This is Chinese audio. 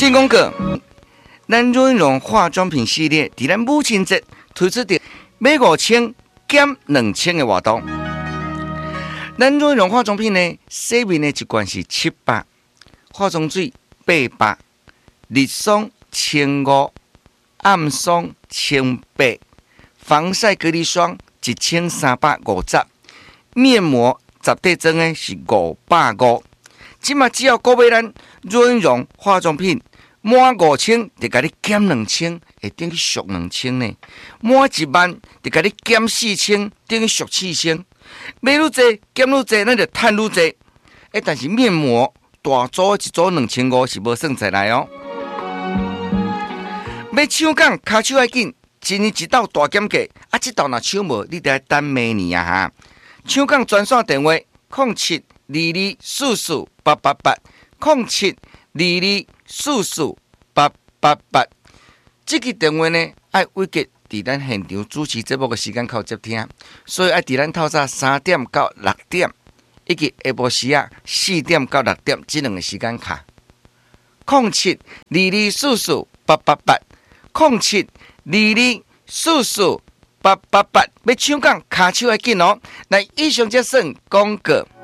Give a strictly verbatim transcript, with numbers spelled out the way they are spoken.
进广告，咱润荣化妆品系列伫咱母亲节推出的买五千减两千的活动。咱润荣化妆品呢，洗面的一罐是七百，化妆水八百，日霜千五，暗霜千八，防晒隔离霜一千三百五十，面膜十块装的是五百五。即马只要购买咱润荣化妆品满五千，就甲你减两千，会等于俗两千呢。满一万就甲你减四千，等于俗四千。买愈济减愈济，咱就赚愈济。诶，但是面膜大组一组两千五是无算在内哦。要抢讲骹手要紧，一年一道大减价，啊，这道若抢无，你得等明年啊哈。抢讲专线电话：零七二二四四八八八，零七二二四四八八八。这个电话呢，爱委结伫咱现场主持节目的时间靠接听，所以爱伫咱透早三点到六点，以及下晡时啊四点到六点这两个时间卡。零七二二四四八八八，零七二二四四八八八，要抢讲卡手要紧哦。来，以上这算广告。